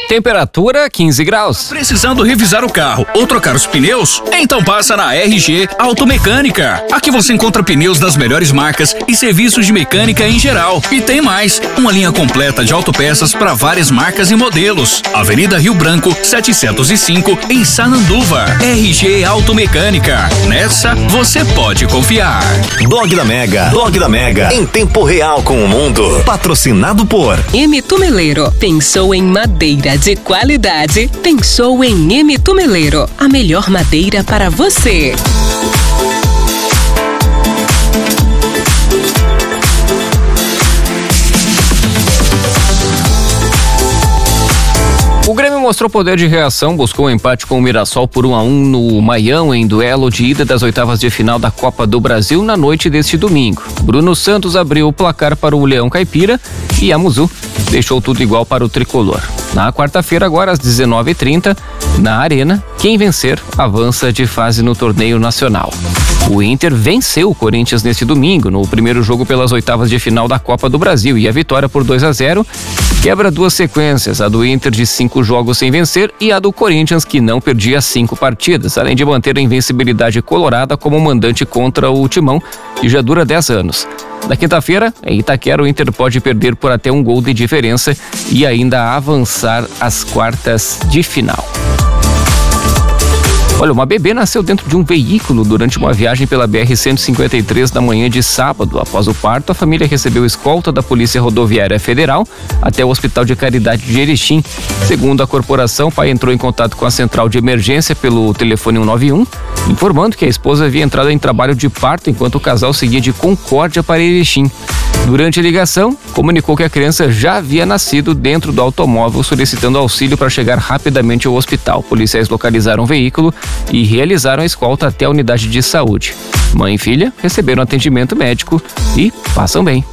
Temperatura 15 graus. Precisando revisar o carro ou trocar os pneus? Então passa na RG Automecânica. Aqui você encontra pneus das melhores marcas e serviços de mecânica em geral. E tem mais, uma linha completa de autopeças para várias marcas e modelos. Avenida Rio Branco, 705, em Sananduva. RG Automecânica. Nessa, você pode confiar. Blog da Mega, em tempo real com o mundo. Patrocinado por M. Tumeleiro. Pensou em madeira de qualidade? Pensou em M. Tumeleiro. A melhor madeira para você. O Grêmio mostrou poder de reação, buscou um empate com o Mirassol por 1-1 no Maião em duelo de ida das oitavas de final da Copa do Brasil na noite deste domingo. Bruno Santos abriu o placar para o Leão Caipira e a Muzu deixou tudo igual para o tricolor. Na quarta-feira, agora às 19h30, na Arena, quem vencer avança de fase no torneio nacional. O Inter venceu o Corinthians neste domingo, no primeiro jogo pelas oitavas de final da Copa do Brasil, e a vitória por 2-0 quebra duas sequências, a do Inter de 5 jogos sem vencer e a do Corinthians, que não perdia 5 partidas, além de manter a invencibilidade colorada como mandante contra o Timão, que já dura 10 anos. Na quinta-feira, em Itaquera, o Inter pode perder por até 1 gol de diferença e ainda avançar às quartas de final. Olha, uma bebê nasceu dentro de um veículo durante uma viagem pela BR-153 na manhã de sábado. Após o parto, a família recebeu escolta da Polícia Rodoviária Federal até o Hospital de Caridade de Erechim. Segundo a corporação, o pai entrou em contato com a central de emergência pelo telefone 191, informando que a esposa havia entrado em trabalho de parto enquanto o casal seguia de Concórdia para Erechim. Durante a ligação, comunicou que a criança já havia nascido dentro do automóvel, solicitando auxílio para chegar rapidamente ao hospital. Policiais localizaram o veículo e realizaram a escolta até a unidade de saúde. Mãe e filha receberam atendimento médico e passam bem.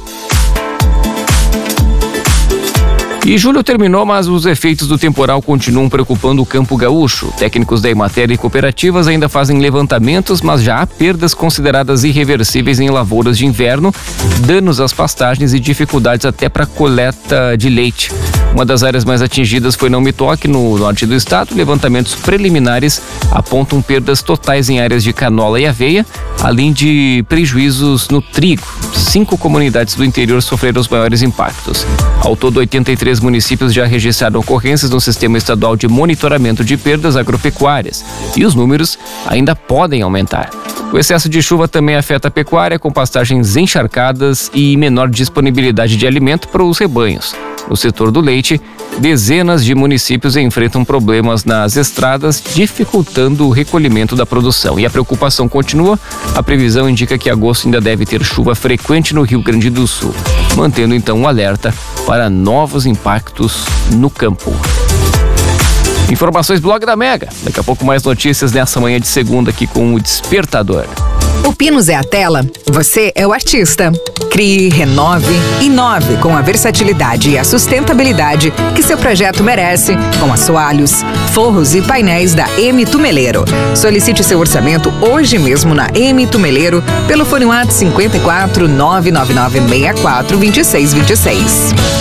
E julho terminou, mas os efeitos do temporal continuam preocupando o campo gaúcho. Técnicos da Emater e cooperativas ainda fazem levantamentos, mas já há perdas consideradas irreversíveis em lavouras de inverno, danos às pastagens e dificuldades até para a coleta de leite. Uma das áreas mais atingidas foi na Umitoque, no norte do estado. Levantamentos preliminares apontam perdas totais em áreas de canola e aveia, além de prejuízos no trigo. 5 comunidades do interior sofreram os maiores impactos. Ao todo, 83 municípios já registraram ocorrências no Sistema Estadual de Monitoramento de Perdas Agropecuárias, e os números ainda podem aumentar. O excesso de chuva também afeta a pecuária, com pastagens encharcadas e menor disponibilidade de alimento para os rebanhos. No setor do leite, dezenas de municípios enfrentam problemas nas estradas, dificultando o recolhimento da produção. E a preocupação continua. A previsão indica que agosto ainda deve ter chuva frequente no Rio Grande do Sul, mantendo então um alerta para novos impactos no campo. Informações Blog da Mega. Daqui a pouco mais notícias nessa manhã de segunda aqui com o Despertador. O Pinos é a tela, você é o artista. Crie, renove, inove com a versatilidade e a sustentabilidade que seu projeto merece, com assoalhos, forros e painéis da M. Tumeleiro. Solicite seu orçamento hoje mesmo na M. Tumeleiro pelo fone WhatsApp 54 999 64 2626.